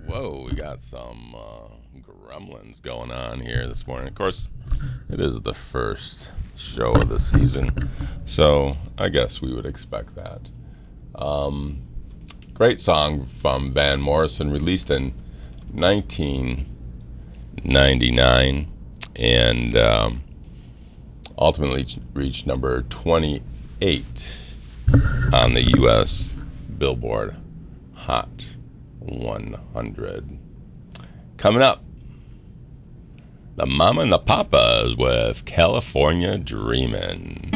Whoa, we got some gremlins going on here this morning. Of course, it is the first show of the season, so I guess we would expect that. Um, Great song from Van Morrison, released in 1999, and ultimately reached number 28 on the U.S. Billboard Hot 100. Coming up, the Mama and the Papas with California Dreamin'.